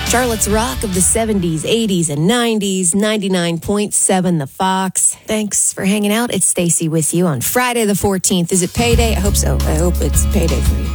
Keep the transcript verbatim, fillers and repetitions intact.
Charlotte's Rock of the seventies, eighties, and nineties, ninety-nine point seven The Fox. Thanks for hanging out. It's Stacy with you on Friday the fourteenth. Is it payday? I hope so. I hope it's payday for you.